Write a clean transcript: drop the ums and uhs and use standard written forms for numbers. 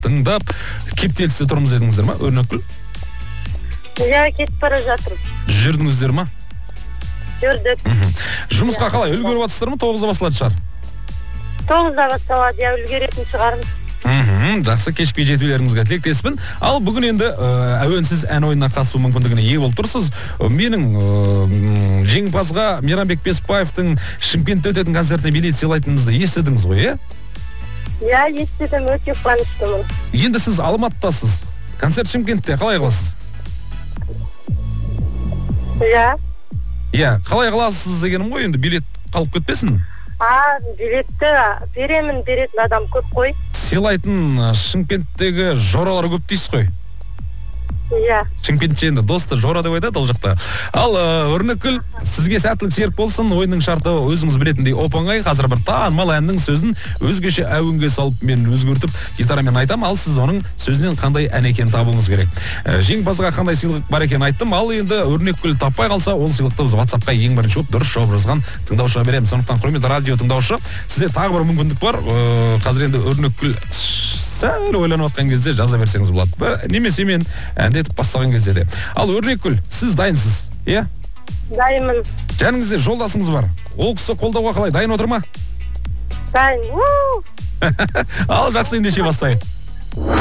тыңдап, кептелісте тұрмыз едіңіздер ма, Өрнекгүл? Иә, кетіп бара жатырмын. Жүрдіңіздер ма? Жүрдік. Жұмысқа қалай, үлгеріп жатсыздар ма? 9-да басталады шығар. 9-да басталады, иә, үлгеретін шығармыз. Жақсы, кешікпей жетулеріңізге тілектеспін. Ал бүгін енді әуенсіз ән ойынына қатысу мүмкіндігіне ие болып тұрсыз. Менің жеңімпазға Мейрамбек Беспаевтың Шымкентте өтетін концертіне билет сыйлайтыныңызды естідіңіз ғой, иә? Иә, естідім, өте қуаныштымын. Енді сіз Алматыдасыз. Концерт Шымкентте, қалай қыласыз? Иә. Иә, қалай қыласыз дегенім ғой, енді билет қалып кетпесін? Билетті беретін адам көп қой. Сыйлайтын Шымкенттегі жоралар көп дейсіз ғой? Иә. Шымкентше енді досты жора деп айтады ол жақта. Ал Өрнекгүл, сізге сәттілік серік болсын. Ойынның шарты өзіңіз білетіндей оп-оңай. Қазір бір танымал әннің сөзін өзгеше әуенге салып мен өзгертіп гитарамен айтам. Ал сіз оның сөзінен қандай ән екенін табуыңыз керек. Жеңімпазға қандай сыйлық бар екенін айттым. Ал енді Өрнекгүл таппай қалса, ол сыйлықты біз WhatsApp-қа ең бірінші болып дұрыс жауап жазған тыңдаушыға береміз. Сондықтан құрметті радио тыңдаушы, сізде тағы бір мүмкіндік бар. Қазір енді Өрнекгүл сәл ойланып отқан кезде жаза берсеңіз болады. Немесе мен әндетіп бастаған кезде де. Ал Өрнекгүл, сіз дайынсыз, иә? Дайынмын. Жаныңызда жолдасыңыз бар. Ол кісі қолдауға қалай, дайын отыр ма? Дайын. Ал жақсы, ендеше бастайық.